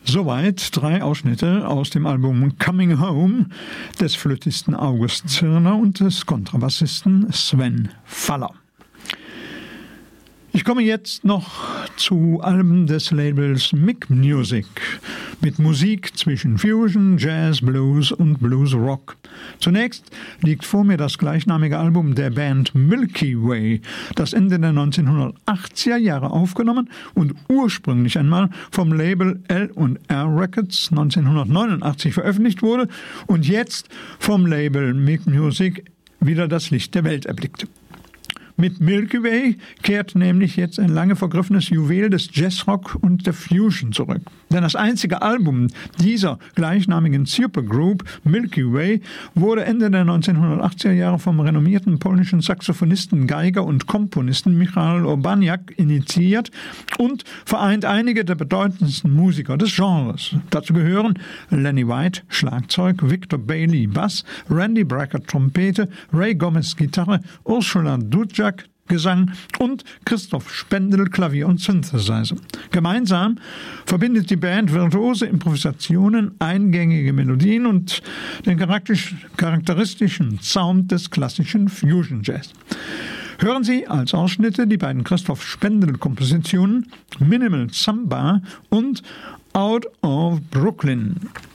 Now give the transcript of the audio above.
Soweit 3 Ausschnitte aus dem Album Coming Home des Flötisten August Zirner und des Kontrabassisten Sven Faller. Ich komme jetzt noch zu Alben des Labels Mick Music mit Musik zwischen Fusion, Jazz, Blues und Blues Rock. Zunächst liegt vor mir das gleichnamige Album der Band Milky Way, das Ende der 1980er Jahre aufgenommen und ursprünglich einmal vom Label L&R Records 1989 veröffentlicht wurde und jetzt vom Label Mick Music wieder das Licht der Welt erblickte. Mit Milky Way kehrt nämlich jetzt ein lange vergriffenes Juwel des Jazzrock und der Fusion zurück. Denn das einzige Album dieser gleichnamigen Supergroup, Milky Way, wurde Ende der 1980er Jahre vom renommierten polnischen Saxophonisten, Geiger und Komponisten Michał Urbaniak initiiert und vereint einige der bedeutendsten Musiker des Genres. Dazu gehören Lenny White, Schlagzeug, Victor Bailey, Bass, Randy Brackett, Trompete, Ray Gomez, Gitarre, Ursula Dudjak, Gesang und Christoph Spendel, Klavier und Synthesizer. Gemeinsam verbindet die Band virtuose Improvisationen, eingängige Melodien und den charakteristischen Sound des klassischen Fusion Jazz. Hören Sie als Ausschnitte die beiden Christoph Spendel-Kompositionen Minimal Samba und Out of Brooklyn.